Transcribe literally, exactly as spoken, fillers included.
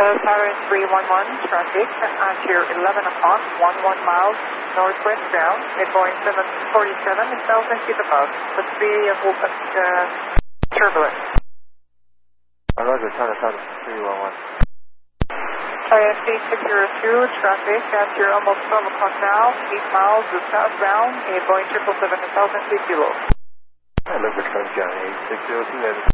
Hello, Saturn three one one, traffic at your eleven o'clock, one one miles northwest ground, at Boeing seven forty-seven, one thousand feet above. Let's be a little bit uh, turbulent. Roger, China Southern three one one. I S C six zero two, traffic at your almost twelve o'clock now, eight miles southbound, at Boeing triple seven, one thousand feet below. Hello, Return Johnny eight six zero two.